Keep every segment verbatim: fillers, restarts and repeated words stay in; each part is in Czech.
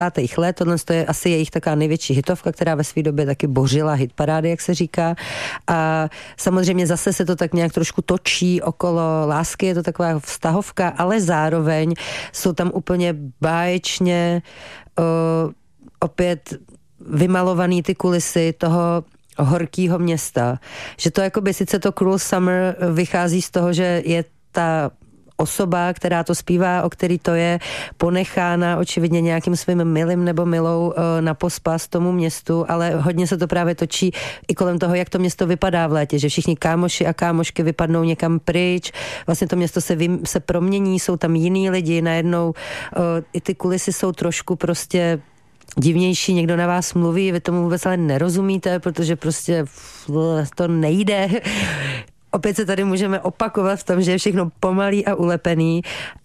let. Tohle je asi jejich taková největší hitovka, která ve své době taky bořila hitparády, jak se říká. A samozřejmě zase se to tak nějak trošku točí okolo lásky, je to taková vztahovka, ale zároveň jsou tam úplně báječně uh, opět vymalovaný ty kulisy toho horkýho města. Že to jakoby sice to Cruel Summer vychází z toho, že je ta osoba, která to zpívá, o který to je, ponechána očividně nějakým svým milým nebo milou na pospas tomu městu, ale hodně se to právě točí i kolem toho, jak to město vypadá v létě, že všichni kámoši a kámošky vypadnou někam pryč, vlastně to město se, vym, se promění, jsou tam jiný lidi, najednou i ty kulisy jsou trošku prostě divnější, někdo na vás mluví, vy tomu vůbec ale nerozumíte, protože prostě to nejde. Opět se tady můžeme opakovat v tom, že je všechno pomalý a ulepený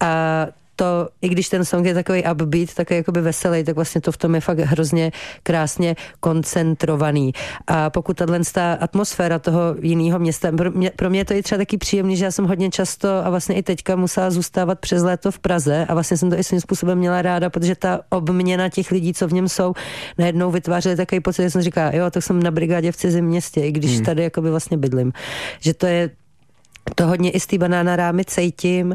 a to, i když ten song je takový upbeat, takový jakoby veselý, tak vlastně to v tom je fakt hrozně krásně koncentrovaný. A pokud tato atmosféra toho jiného města, pro mě, pro mě je to i třeba taky příjemný, že já jsem hodně často a vlastně i teďka musela zůstávat přes léto v Praze a vlastně jsem to i svým způsobem měla ráda, protože ta obměna těch lidí, co v něm jsou, najednou vytvářely takový pocit, že jsem říkala, jo, tak jsem na brigádě v cizím městě, i když hmm. tady jakoby vlastně bydlím. Že to je to hodně i z té Banana Rámy cítím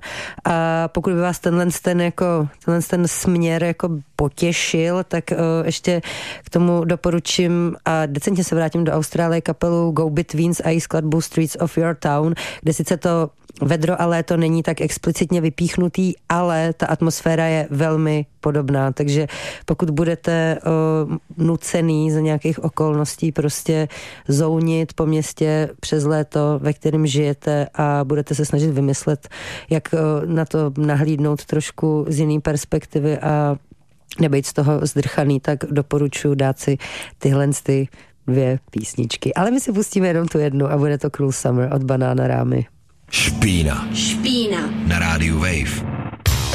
a pokud by vás tenhle ten, jako, tenhle ten směr jako potěšil, tak uh, ještě k tomu doporučím a decentně se vrátím do Austrálie kapelu Go Betweens a její skladbu Streets of Your Town, kde sice to vedro a léto není tak explicitně vypíchnutý, ale ta atmosféra je velmi podobná, takže pokud budete uh, nucený za nějakých okolností prostě zounit po městě přes léto, ve kterém žijete a budete se snažit vymyslet, jak uh, na to nahlídnout trošku z jiný perspektivy a nebejt z toho zdrchaný, tak doporučuji dát si tyhle ty dvě písničky. Ale my si pustíme jenom tu jednu a bude to Cruel Summer od Banana Rámy. Špína. Špína. Na rádiu Wave.